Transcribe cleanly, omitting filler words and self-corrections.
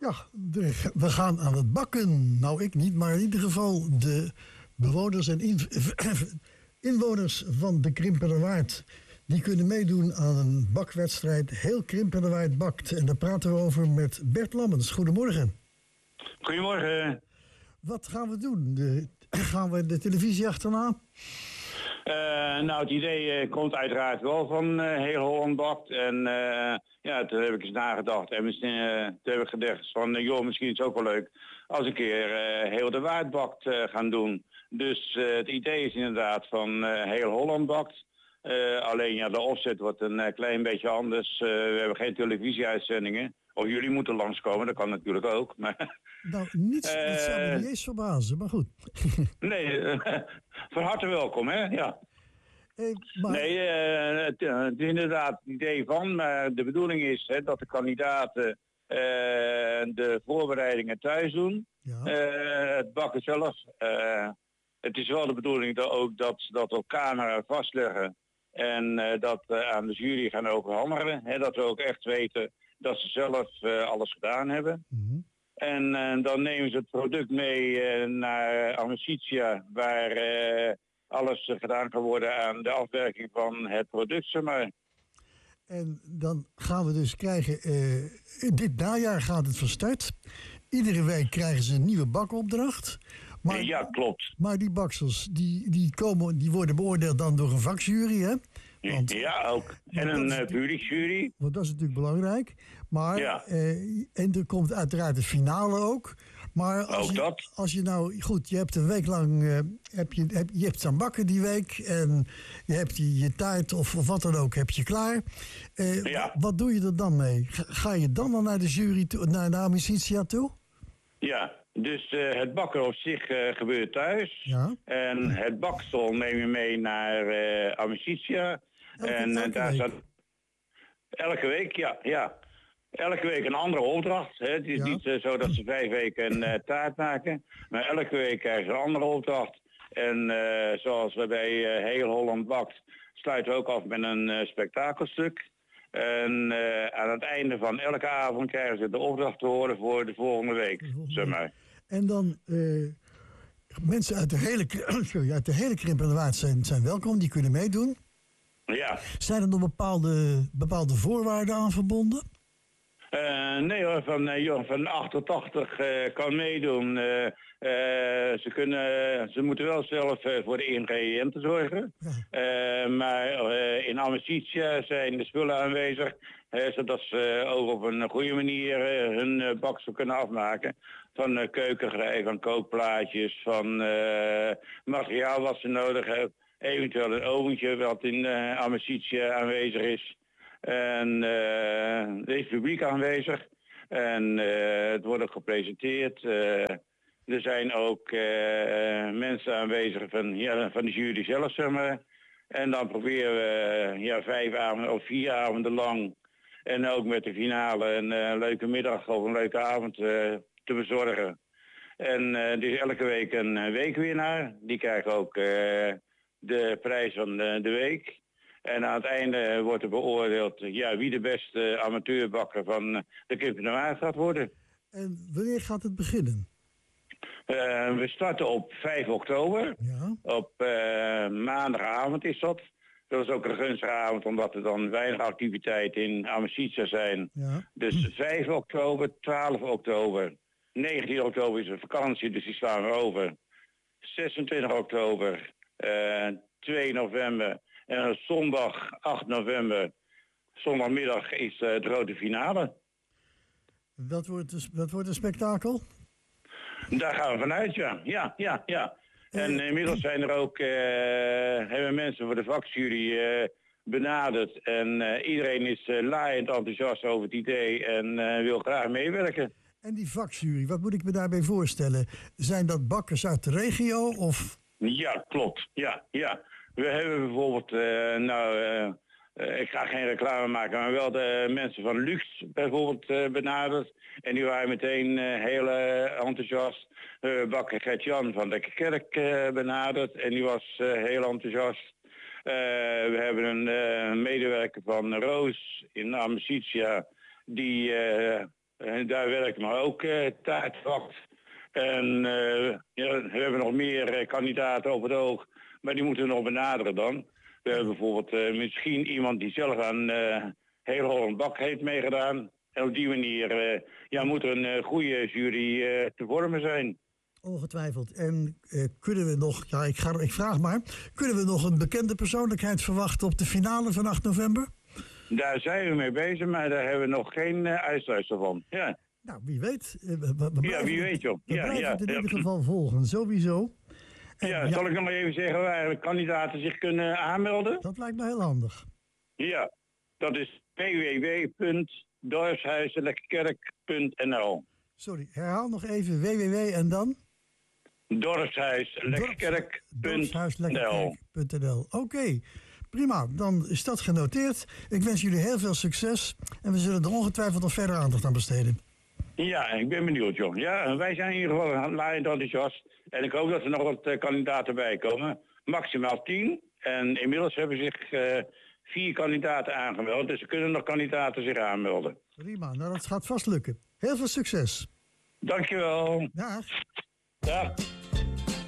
Ja, we gaan aan het bakken. Nou, ik niet, maar in ieder geval de bewoners en inwoners van de Krimpenerwaard, die kunnen meedoen aan een bakwedstrijd. Heel Krimpenerwaard bakt. En daar praten we over met Bert Lammens. Goedemorgen. Goedemorgen. Wat gaan we doen? Gaan we de televisie achterna? Nou, het idee komt uiteraard wel van Heel Holland Bakt. En ja, toen heb ik eens nagedacht. En toen heb ik gedacht van, joh, misschien is het ook wel leuk als een keer Heel de Waard Bakt gaan doen. Dus het idee is inderdaad van Heel Holland Bakt. Alleen ja, de opzet wordt een klein beetje anders. We hebben geen televisieuitzendingen. Of jullie moeten langskomen, dat kan natuurlijk ook. Maar, nou, niets, dat zou me niet eens verbazen, maar goed. Nee, van harte welkom, hè? Ja. Maar... Nee, het is inderdaad het idee van, maar de bedoeling is dat de kandidaten de voorbereidingen thuis doen. Ja. Het bakken zelf. Het is wel de bedoeling dat ze dat op camera vastleggen en dat aan de jury gaan overhandigen. Dat we ook echt weten dat ze zelf alles gedaan hebben. Mm-hmm. En dan nemen ze het product mee naar Amicitia, waar alles gedaan kan worden aan de afwerking van het product, zeg maar. En dan gaan we dus krijgen, dit najaar gaat het van start. Iedere week krijgen ze een nieuwe bakopdracht. Maar, ja, klopt. Maar die baksels, die worden beoordeeld dan door een vakjury, hè? Want, ja, ook. En een publieksjury. Want dat is natuurlijk belangrijk. Maar, ja. En er komt uiteraard de finale ook. Maar als je nou, goed, je hebt een week lang, je hebt staan bakken die week. En je hebt je taart of wat dan ook, heb je klaar. Ja. Wat doe je er dan mee? Ga je dan naar de jury toe, naar de Amicitia toe? Ja, dus het bakken op zich gebeurt thuis. Ja. En het baksel neem je mee naar Amicitia. En daar staat elke week, ja. Elke week een andere opdracht. Hè. Het is niet zo dat ze 5 weken taart maken. Maar elke week krijgen ze een andere opdracht. En zoals we bij Heel Holland Bakt sluiten we ook af met een spektakelstuk. En aan het einde van elke avond krijgen ze de opdracht te horen voor de volgende week, zeg maar. En dan, mensen uit de hele Krimpenerwaard zijn welkom, die kunnen meedoen. Ja. Zijn er nog bepaalde voorwaarden aan verbonden? Nee hoor, van 88 kan meedoen. Ze moeten wel zelf voor de ingrediënten zorgen. Ja. Maar in Amicitia zijn de spullen aanwezig. Zodat ze ook op een goede manier hun baksel kunnen afmaken. Van keukengerei, van kookplaatjes, van materiaal wat ze nodig hebben. Eventueel een oventje wat in Amicitia aanwezig is. En er is publiek aanwezig. En het wordt ook gepresenteerd. Er zijn ook mensen aanwezig van de jury zelf, zeg maar. En dan proberen we 5 avonden of 4 avonden lang. En ook met de finale een leuke middag of een leuke avond te bezorgen. En er is elke week een weekwinnaar. Die krijgt ook de prijs van de week. En aan het einde wordt er beoordeeld wie de beste amateurbakker van de Krimpenerwaard gaat worden. En wanneer gaat het beginnen? We starten op 5 oktober. Ja. Op maandagavond is dat. Dat is ook een gunstige avond, omdat er dan weinig activiteiten in Amicitia zijn. Ja. Dus 5 oktober, 12 oktober, 19 oktober is een vakantie, dus die slaan we over. 26 oktober, 2 november en zondag 8 november, zondagmiddag is de grote finale. Dat wordt een spektakel? Daar gaan we vanuit, ja. En inmiddels zijn er ook, hebben mensen voor de vakjury benaderd. En iedereen is laaiend enthousiast over het idee en wil graag meewerken. En die vakjury, wat moet ik me daarbij voorstellen? Zijn dat bakkers uit de regio of? Ja, klopt. Ja. We hebben bijvoorbeeld, ik ga geen reclame maken, maar wel de mensen van Lux bijvoorbeeld benaderd. En die waren meteen heel enthousiast. Bakker Gert-Jan van de Kerk benaderd en die was heel enthousiast. We hebben een medewerker van Roos in Amicitia die Daar werkt maar ook taartwacht. En we hebben nog meer kandidaten op het oog, maar die moeten we nog benaderen dan. We hebben bijvoorbeeld misschien iemand die zelf aan Heel Holland Bak heeft meegedaan. En op die manier moet er een goede jury te vormen zijn. Ongetwijfeld. En kunnen we nog, ik vraag maar, kunnen we nog een bekende persoonlijkheid verwachten op de finale van 8 november? Daar zijn we mee bezig, maar daar hebben we nog geen uitsluitsel van. Ja. Nou, wie weet. Wie weet, joh. We blijven het in ieder geval volgen, sowieso. En, zal ik nog maar even zeggen waar kandidaten zich kunnen aanmelden? Dat lijkt me heel handig. Ja, dat is www.dorpshuislekkerkerk.nl. Sorry, herhaal nog even www en dan? Dorpshuislekkerkerk.nl. Oké, prima. Dan is dat genoteerd. Ik wens jullie heel veel succes. En we zullen er ongetwijfeld nog verder aandacht aan besteden. Ja, ik ben benieuwd, John. Ja, wij zijn in ieder geval laaiend enthousiast. En ik hoop dat er nog wat kandidaten bij komen. Maximaal 10. En inmiddels hebben zich 4 kandidaten aangemeld. Dus er kunnen nog kandidaten zich aanmelden. Prima, nou dat gaat vast lukken. Heel veel succes. Dankjewel. Dag. Dag.